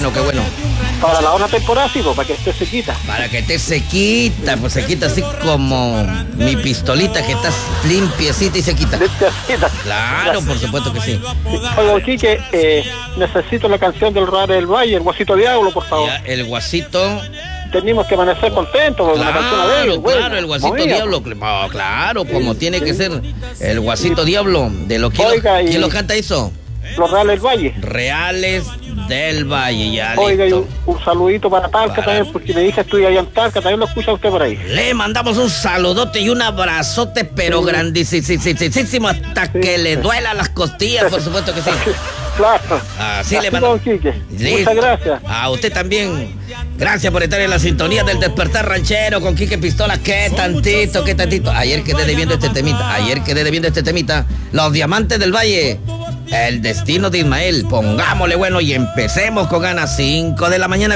bueno, qué bueno. Para la otra temporada, sí, pues, para que esté sequita. Para que esté sequita, pues sequita así como mi pistolita que está limpiecita y sequita. Limpiecita. Claro, por supuesto que sí. Oiga, Quique, necesito la canción del Roar del Valle, el Guasito Diablo, por favor. Ya, el Guasito. Tenemos que amanecer contentos con una canción de ellos. Claro, el Guasito Diablo. Oh, claro, como tiene que ser el Guasito Diablo. De lo que ¿quién lo canta eso? Los Reales del Valle. Reales del Valle, ya. Oiga, listo. y un saludito para Talca también, porque mi hija estudia allá en Talca, también lo escucha usted por ahí. Le mandamos un saludote y un abrazote, pero grandísimo, hasta que le duela las costillas, por supuesto que sí. Claro. Así le mandamos. Muchas gracias. A usted también. Gracias por estar en la sintonía del Despertar Ranchero con Quique Pistola. Qué tantito. Ayer quedé debiendo este temita. Los Diamantes del Valle. El destino de Ismael. Pongámosle bueno y empecemos con ganas. 5 de la mañana.